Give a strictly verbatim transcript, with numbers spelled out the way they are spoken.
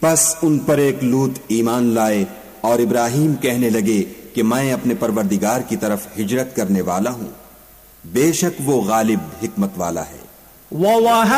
बस उन पर एक लूत ईमान लाए और इब्राहिम कहने लगे कि मैं अपने परवरदिगार की तरफ हिजरत करने वाला हूं। बेशक वो गालिब हिकमत वाला है।